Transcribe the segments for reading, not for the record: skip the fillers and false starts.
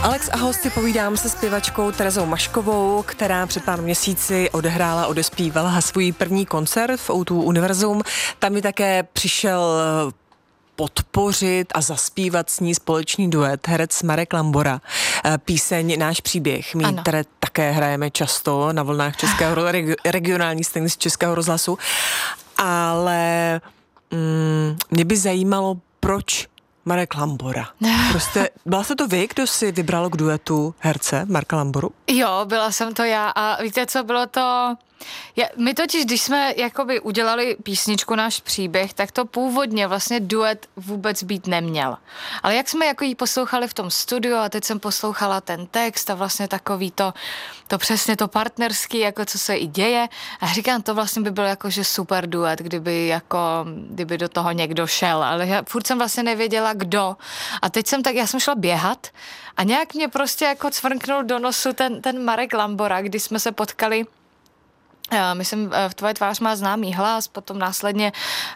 Alex a host si povídám se zpěvačkou Terezou Maškovou, která před pár měsíci odespívala svůj první koncert v O2 Univerzum. Tam mi také přišel podpořit a zaspívat s ní společný duet herec Marek Lambora. Píseň Náš příběh, které také hrajeme často na vlnách českého regionální stanice Českého rozhlasu. Ale mě by zajímalo, proč Marek Lambora. Prostě byla jste to vy, kdo si vybral k duetu herce Marka Lamboru? Jo, byla jsem to já a víte co, bylo to... My totiž, když jsme jakoby udělali písničku Náš příběh, tak to původně vlastně duet vůbec být neměl. Ale jak jsme jako jí poslouchali v tom studiu a teď jsem poslouchala ten text a vlastně takový to přesně to partnerský, jako co se i děje a říkám, to vlastně by byl jakože super duet, kdyby do toho někdo šel, ale já furt jsem vlastně nevěděla kdo a teď já jsem šla běhat a nějak mě prostě jako cvrknul do nosu ten Marek Lambora, když jsme se potkali. Myslím, v Tvoje tvář má známý hlas, potom následně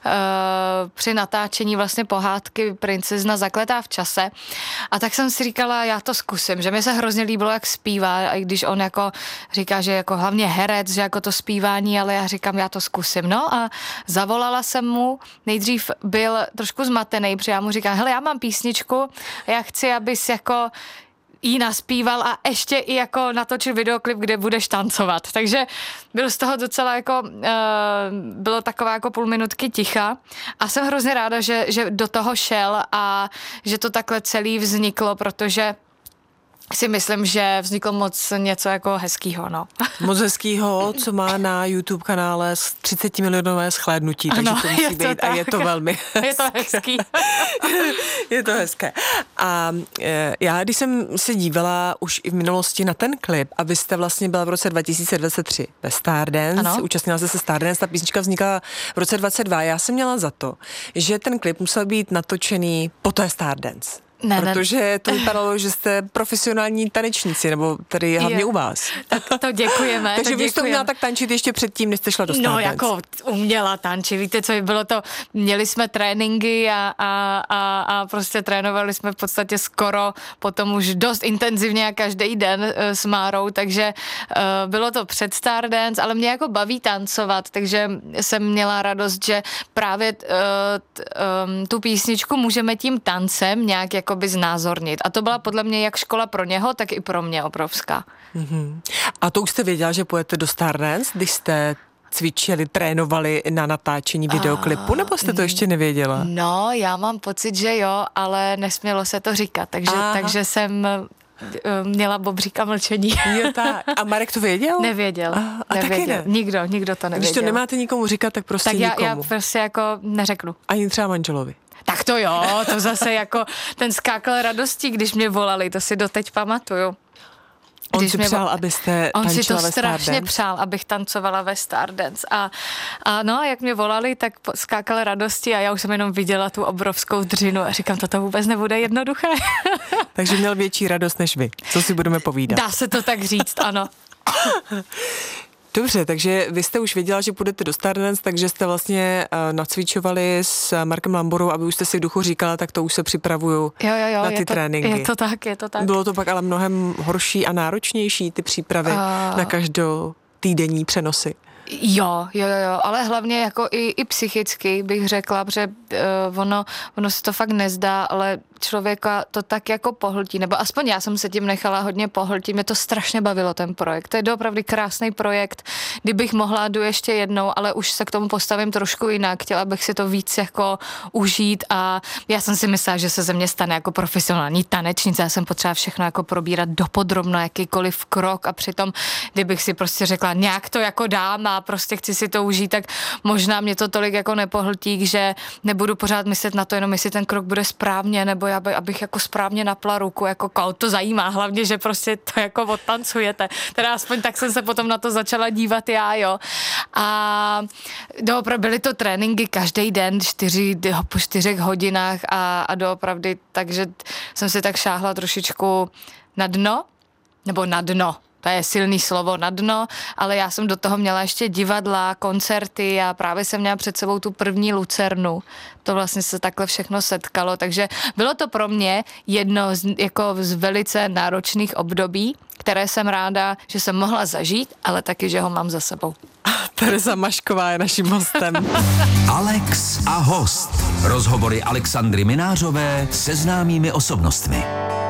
při natáčení vlastně pohádky Princezna zakletá v čase. A tak jsem si říkala, já to zkusím, že mi se hrozně líbilo, jak zpívá, i když on jako říká, že jako hlavně herec, že jako to zpívání, ale já říkám, já to zkusím. No a zavolala jsem mu, nejdřív byl trošku zmatený, protože já mu říkám, hele, já mám písničku, já chci, abys jako jí naspíval a ještě i jako natočil videoklip, kde budeš tancovat. Takže byl z toho docela jako, bylo taková jako půl minutky ticha a jsem hrozně ráda, že do toho šel a že to takhle celý vzniklo, protože si myslím, že vzniklo moc něco jako hezkýho, no. Moc hezkýho, co má na YouTube kanále 30 milionové shlédnutí, takže to musí být tak. A je to velmi je to hezký. Je to hezké. A já, když jsem se dívala už i v minulosti na ten klip, a vy jste vlastně byla v roce 2023 ve Stardance, účastnila jste se Stardance, ta písnička vznikla v roce 2022. Já jsem měla za to, že ten klip musel být natočený po té Stardance. Protože to vypadalo, že jste profesionální tanečníci, nebo tady hlavně u vás. Tak to děkujeme. Takže vy jste uměla tak tančit ještě předtím, než jste šla do Stardance. No, jako uměla tančit. Víte, co bylo to? Měli jsme tréninky a prostě trénovali jsme v podstatě skoro potom už dost intenzivně a každý den s Márou, takže bylo to před Stardance, ale mě jako baví tancovat, takže jsem měla radost, že právě tu písničku můžeme tím tancem nějak jakoby znázornit. A to byla podle mě jak škola pro něho, tak i pro mě obrovská. Mm-hmm. A to už jste věděla, že pojete do Stardance, když jste cvičili, trénovali na natáčení videoklipu, nebo jste to ještě nevěděla? No, já mám pocit, že jo, ale nesmělo se to říkat, takže jsem měla bobříka mlčení. Jo, tak. A Marek to věděl? Nevěděl. A taky ne? Nikdo to nevěděl. Když to nemáte nikomu říkat, tak prostě tak nikomu. Já prostě jako neřeknu. Ani třeba manželovi. Tak to jo, to zase jako ten skákal radostí, když mě volali, to si doteď pamatuju. On si přál, abyste tančila ve Stardance? On si to strašně přál, abych tancovala ve Stardance. A jak mě volali, tak skákal radosti a já už jsem jenom viděla tu obrovskou dřinu a říkám, toto vůbec nebude jednoduché. Takže měl větší radost než vy. Co si budeme povídat? Dá se to tak říct, ano. Dobře, takže vy jste už věděla, že půjdete do Stardance, takže jste vlastně nacvičovali s Markem Lamborou, aby už jste si v duchu říkala, tak to už se připravuju na ty tréninky. Je to tak. Bylo to pak ale mnohem horší a náročnější, ty přípravy na každotýdenní přenosy. Jo, ale hlavně jako i psychicky bych řekla, protože ono se to fakt nezdá, ale člověka to tak jako pohltí, nebo aspoň já jsem se tím nechala hodně pohltít, mě to strašně bavilo ten projekt, to je opravdu krásný projekt, kdybych mohla jdu ještě jednou, ale už se k tomu postavím trošku jinak, chtěla bych si to víc jako užít a já jsem si myslela, že se ze mě stane jako profesionální tanečnice, já jsem potřeba všechno jako probírat dopodrobno, jakýkoliv krok a přitom, kdybych si prostě řekla, nějak to jako dám a prostě chci si to užít, tak možná mě to tolik jako nepohltí, že nebudu pořád myslet na to, jenom jestli ten krok bude správně, nebo abych jako správně napla ruku, jako koho to zajímá, hlavně, že prostě to jako odtancujete. Teda aspoň tak jsem se potom na to začala dívat já, jo. A doopravdy byly to tréninky každý den, po 4 hodinách a doopravdy, takže jsem si tak šáhla trošičku na dno, nebo na dno. to je silný slovo, na dno, ale já jsem do toho měla ještě divadla, koncerty a právě jsem měla před sebou tu první Lucernu. To vlastně se takhle všechno setkalo, takže bylo to pro mě jedno z velice náročných období, které jsem ráda, že jsem mohla zažít, ale taky, že ho mám za sebou. Tereza Mašková je naším hostem. Alex a host. Rozhovory Alexandry Minářové se známými osobnostmi.